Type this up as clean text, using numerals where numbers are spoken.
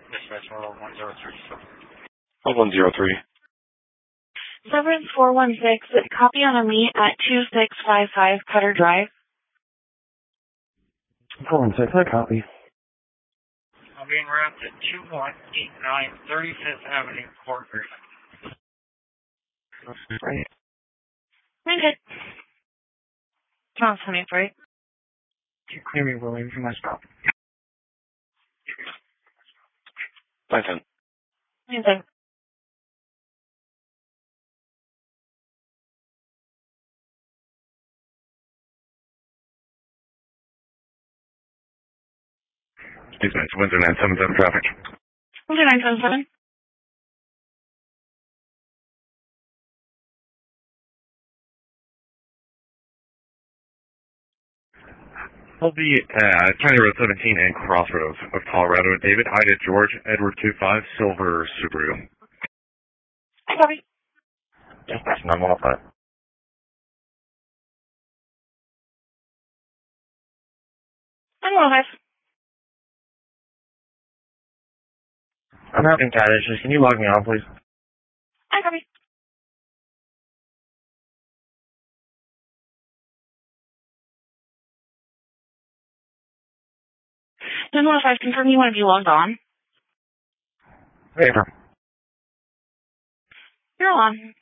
Dispatch 103. 103. 7416, copy on a meet at 2655 Cutter Drive. 416, I copy. I'm being routed to 2189 35th Avenue, Fort Greene. Right. Okay. Tom, 23. You clear me, William, for my stop. 910. Okay. Dispatch, Windsor 977 traffic. Windsor 977. I'll be at County Road 17 and Crossroads of Colorado. David, Ida, George, Edward 25, Silver, Subaru. I copy. Dispatch 9105. I'm 105. I'm having cat issues. Can you log me on, please? I copy. Then 105, confirm you want to be logged on. Paper. You're on.